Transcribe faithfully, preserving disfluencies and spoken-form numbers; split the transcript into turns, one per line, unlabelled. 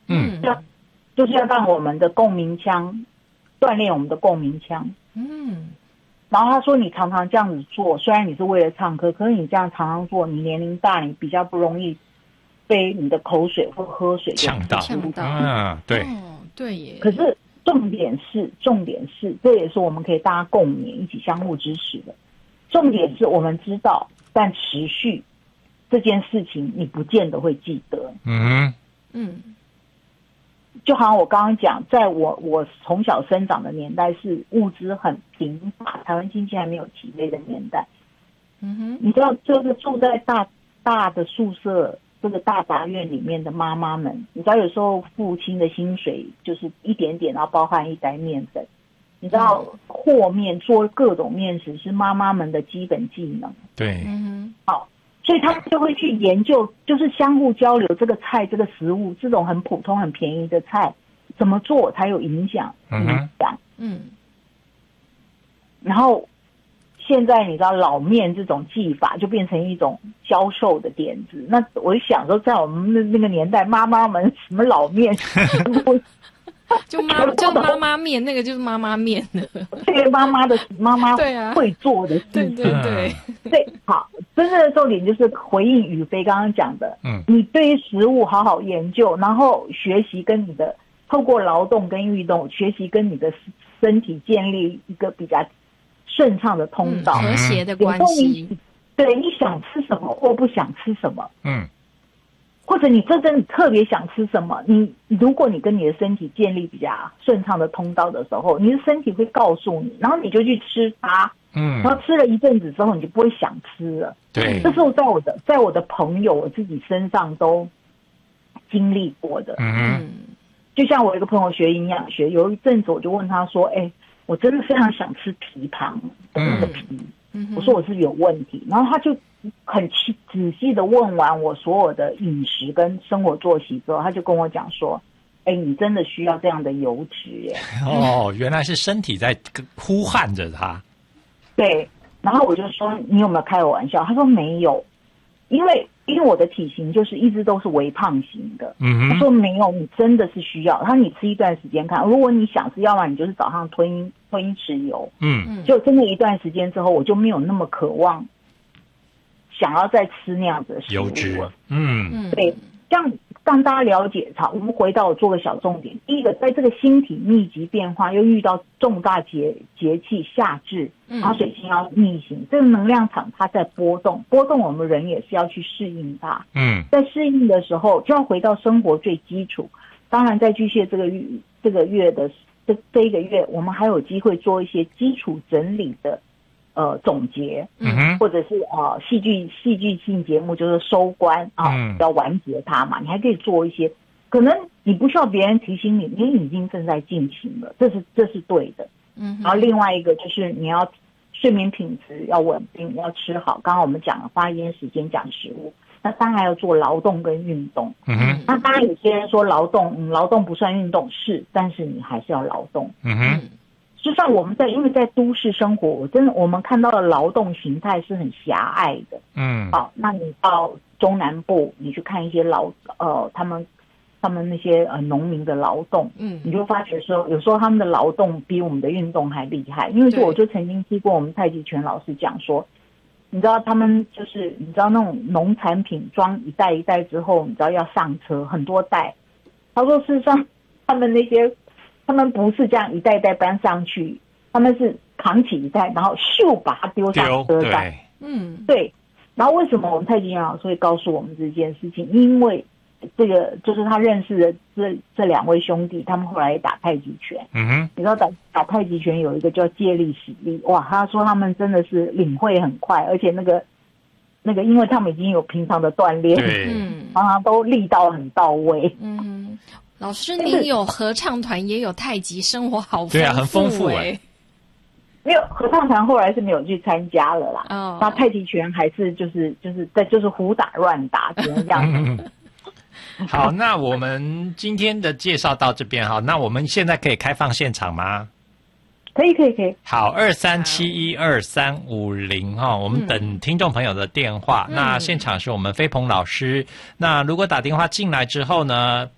嗯，
要就是要让我们的共鸣腔锻炼我们的共鸣腔。
嗯，
然后他说你常常这样子做，虽然你是为了唱歌，可是你这样常常做，你年龄大，你比较不容易被你的口水或喝水
呛到，
呛到。
嗯，对，
哦，对耶。
可是重点是，重点是，这也是我们可以大家共勉，一起相互支持的。重点是我们知道，但持续这件事情，你不见得会记得。
嗯
嗯，
就好像我刚刚讲，在我我从小生长的年代是物资很贫乏，台湾经济还没有起飞的年代。
嗯哼，
你知道，就是住在大大的宿舍这个大杂院里面的妈妈们，你知道有时候父亲的薪水就是一点点，然后包含一袋面粉。你知道和面做各种面食是妈妈们的基本技能。
对，
嗯
好，所以他们就会去研究，就是相互交流这个菜这个食物，这种很普通很便宜的菜怎么做才有影响影响。
嗯，
然后现在你知道老面这种技法就变成一种销售的点子。那我就想说，在我们的那个年代，妈妈们什么老面
就妈就妈妈面，那个就是妈妈面的，
这个妈妈的妈妈
对啊
会做的事情。
对对对，
对，好，真正的重点就是回应宇飞刚刚讲的，
嗯，
你对于食物好好研究，然后学习跟你的透过劳动跟运动，学习跟你的身体建立一个比较顺畅的通道，
嗯、和谐的关系。
对，你想吃什么或不想吃什么，
嗯。
或者你真正特别想吃什么，你如果你跟你的身体建立比较顺畅的通道的时候，你的身体会告诉你，然后你就去吃它，
嗯，
然后吃了一阵子之后，你就不会想吃了。
对，
这是我在我的在我的朋友我自己身上都经历过的。
嗯，
就像我一个朋友学营养学，有一阵子我就问他说：“哎、欸，我真的非常想吃蹄膀的那个皮。嗯”我说我是有问题，然后他就很仔细的问完我所有的饮食跟生活作息之后，他就跟我讲说：“哎、欸，你真的需要这样的油脂耶。”
哦，原来是身体在呼喊着他。
对，然后我就说：“你有没有开我玩笑？”他说：“没有，因为因为我的体型就是一直都是微胖型的。”
嗯，
他说：“没有，你真的是需要。他说你吃一段时间看，如果你想吃，要不然你就是早上吞吞一匙油。
嗯，
就真的一段时间之后，我就没有那么渴望想要再吃那样子的食物了。
油脂，嗯，
对，这样让大家了解。好，我们回到我做个小重点。第一个，在这个星体密集变化，又遇到重大节节气夏至，然后水星要逆行，这个能量场它在波动，波动我们人也是要去适应它。
嗯，
在适应的时候，就要回到生活最基础。当然，在巨蟹这个月这个月的这这一个月，我们还有机会做一些基础整理的呃总结，
嗯，
或者是呃戏剧戏剧性节目，就是收官啊，
嗯、
要完结它嘛。你还可以做一些，可能你不需要别人提醒你，你已经正在进行了，这是这是对的。
嗯，
然后另外一个就是你要睡眠品质要稳定，要吃好。刚刚我们讲了花一点时间讲食物。那当然要做劳动跟运动。
嗯哼。
那当然有些人说劳动，嗯，劳动不算运动，是，但是你还是要劳动。
嗯哼。
就像我们在，因为在都市生活，我真的我们看到的劳动形态是很狭隘的。
嗯。
好，那你到中南部，你去看一些劳呃他们他们那些呃农民的劳动，
嗯，
你就发觉说，有时候他们的劳动比我们的运动还厉害。因为就我就曾经听过我们太极拳老师讲说。你知道他们就是你知道那种农产品装一袋一袋之后，你知道要上车很多袋。他说事实上他们那些他们不是这样一袋一袋搬上去，他们是扛起一袋，然后咻把它丢上车上。嗯，对。然后为什么我们太极拳老师会告诉我们这件事情？因为这个就是他认识的这这两位兄弟，他们后来也打太极拳。
嗯哼，
你知道打打太极拳有一个叫借力使力，哇！他说他们真的是领会很快，而且那个那个，因为他们已经有平常的锻炼，
对，
常常都力道很到位。
嗯，老师您有合唱团，也有太极，生活好丰富，
对啊，很丰富哎、欸。
没有合唱团后来是没有去参加了啦。
哦，
那太极拳还是就是就是在就是胡打乱打，只能这样。
好，那我们今天的介绍到这边哈，那我们现在可以开放现场吗？
可以，可以，可以。
好，二三七一二三五零哈，我们等听众朋友的电话。嗯、那现场是我们飞鹏老师。那如果打电话进来之后呢，